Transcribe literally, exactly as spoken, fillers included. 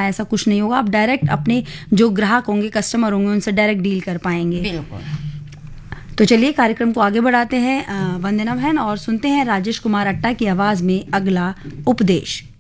ऐसा कुछ नहीं होगा। आप डायरेक्ट अपने जो ग्राहक होंगे, कस्टमर होंगे, उनसे डायरेक्ट डील कर पाएंगे। बिल्कुल। तो चलिए कार्यक्रम को आगे बढ़ाते हैं वंदना बहन, और सुनते हैं राजेश कुमार अट्टा की आवाज में अगला उपदेश।